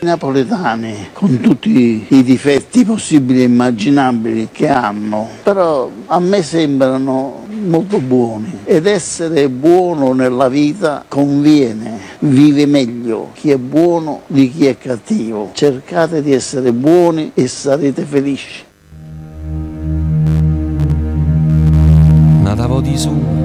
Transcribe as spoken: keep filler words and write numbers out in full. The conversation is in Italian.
I napoletani, con tutti i difetti possibili e immaginabili che hanno, però a me sembrano molto buoni, ed essere buono nella vita conviene, vive meglio chi è buono di chi è cattivo. Cercate di essere buoni e sarete felici. Natavo di su